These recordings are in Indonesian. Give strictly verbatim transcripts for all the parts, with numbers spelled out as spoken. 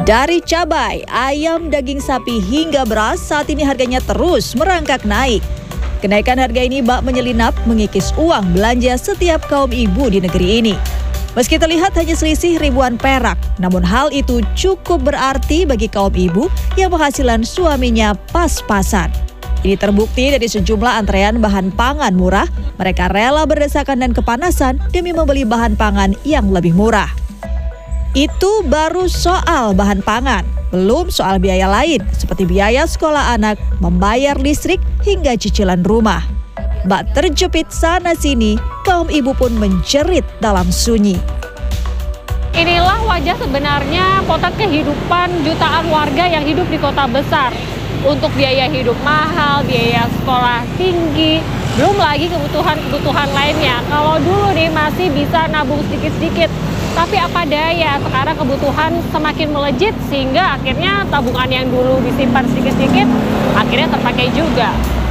Dari cabai, ayam, daging sapi hingga beras, saat ini harganya terus merangkak naik. Kenaikan harga ini bak menyelinap mengikis uang belanja setiap kaum ibu di negeri ini. Meski terlihat hanya selisih ribuan perak, namun hal itu cukup berarti bagi kaum ibu yang penghasilan suaminya pas-pasan. Ini terbukti dari sejumlah antrean bahan pangan murah. Mereka rela berdesakan dan kepanasan demi membeli bahan pangan yang lebih murah. Itu baru soal bahan pangan, belum soal biaya lain seperti biaya sekolah anak, membayar listrik, hingga cicilan rumah. Bak terjepit sana-sini, kaum ibu pun menjerit dalam sunyi. Inilah wajah sebenarnya potret kehidupan jutaan warga yang hidup di kota besar. Untuk biaya hidup mahal, biaya sekolah tinggi, belum lagi kebutuhan-kebutuhan lainnya. Kalau dulu nih masih bisa nabung sedikit-sedikit, tapi apa daya, sekarang kebutuhan semakin melejit sehingga akhirnya tabungan yang dulu disimpan sedikit-sedikit akhirnya terpakai juga.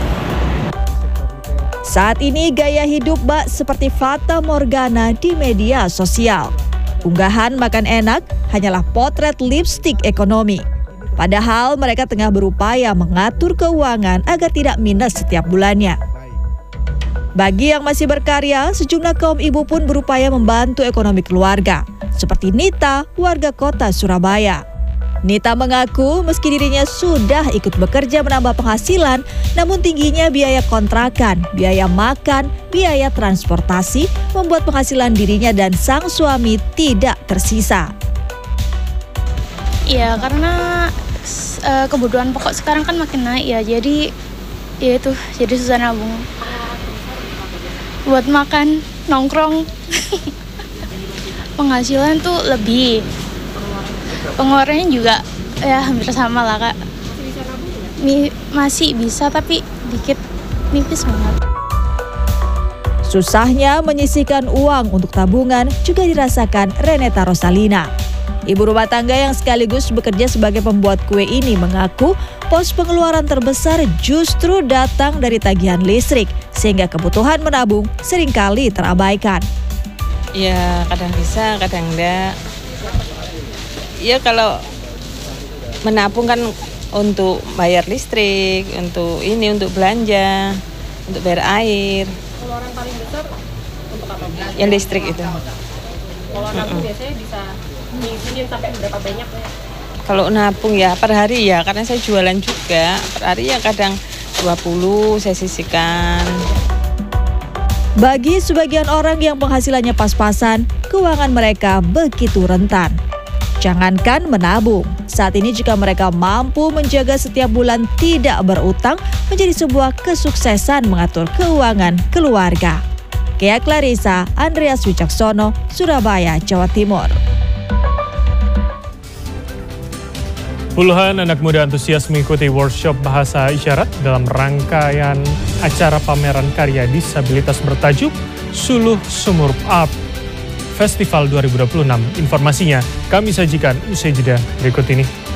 Saat ini gaya hidup bak seperti fata morgana di media sosial. Unggahan makan enak hanyalah potret lipstik ekonomi. Padahal mereka tengah berupaya mengatur keuangan agar tidak minus setiap bulannya. Bagi yang masih berkarya, sejumlah kaum ibu pun berupaya membantu ekonomi keluarga, seperti Nita, warga kota Surabaya. Nita mengaku meski dirinya sudah ikut bekerja menambah penghasilan, namun tingginya biaya kontrakan, biaya makan, biaya transportasi membuat penghasilan dirinya dan sang suami tidak tersisa. Ya karena uh, kebutuhan pokok sekarang kan makin naik ya, jadi ya itu jadi susah nabung. Buat makan, nongkrong, penghasilan tuh lebih, pengeluarannya juga ya hampir sama lah kak. Masih bisa tapi dikit, nipis banget. Susahnya menyisihkan uang untuk tabungan juga dirasakan Reneta Rosalina. Ibu rumah tangga yang sekaligus bekerja sebagai pembuat kue ini mengaku pos pengeluaran terbesar justru datang dari tagihan listrik, sehingga kebutuhan menabung seringkali terabaikan. Ya kadang bisa, kadang enggak. Ya kalau menabung kan untuk bayar listrik, untuk ini, untuk belanja, untuk bayar air. Pengeluaran paling besar untuk apa? Yang listrik itu. Kalau nabung biasanya bisa nyisihin sampai berapa banyak ya? Kalau nabung ya per hari ya, karena saya jualan juga, per hari ya kadang dua puluh saya sisihkan. Bagi sebagian orang yang penghasilannya pas-pasan, keuangan mereka begitu rentan. Jangankan menabung, saat ini jika mereka mampu menjaga setiap bulan tidak berutang, menjadi sebuah kesuksesan mengatur keuangan keluarga. Kea Clarissa, Andreas Wicaksono, Surabaya, Jawa Timur. Puluhan anak muda antusias mengikuti workshop bahasa isyarat dalam rangkaian acara pameran karya disabilitas bertajuk Suluh Sumur Art Festival dua ribu dua puluh enam. Informasinya kami sajikan usai jeda berikut ini.